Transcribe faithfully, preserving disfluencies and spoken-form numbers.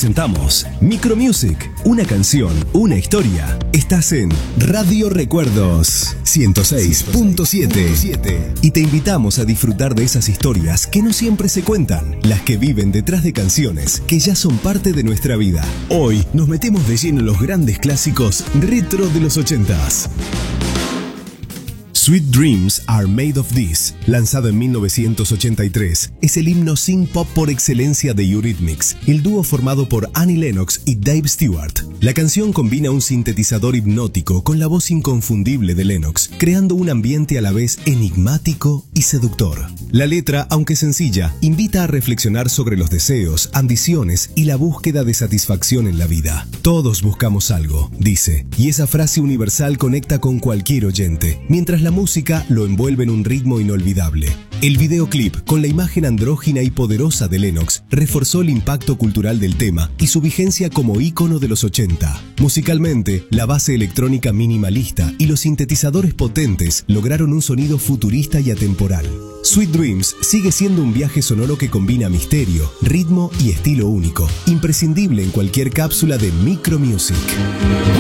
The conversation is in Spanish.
presentamos Micro Music, una canción, una historia. Estás en Radio Recuerdos ciento seis punto siete y te invitamos a disfrutar de esas historias que no siempre se cuentan, las que viven detrás de canciones que ya son parte de nuestra vida. Hoy nos metemos de lleno en los grandes clásicos retro de los ochentas. Sweet Dreams Are Made of This, lanzado en mil novecientos ochenta y tres, es el himno synth pop por excelencia de Eurythmics, el dúo formado por Annie Lennox y Dave Stewart. La canción combina un sintetizador hipnótico con la voz inconfundible de Lennox, creando un ambiente a la vez enigmático y seductor. La letra, aunque sencilla, invita a reflexionar sobre los deseos, ambiciones y la búsqueda de satisfacción en la vida. Todos buscamos algo, dice, y esa frase universal conecta con cualquier oyente, mientras la música lo envuelve en un ritmo inolvidable. El videoclip, con la imagen andrógina y poderosa de Lennox, reforzó el impacto cultural del tema y su vigencia como ícono de los ochenta. Musicalmente, la base electrónica minimalista y los sintetizadores potentes lograron un sonido futurista y atemporal. Sweet Dreams sigue siendo un viaje sonoro que combina misterio, ritmo y estilo único, imprescindible en cualquier cápsula de Micro Music.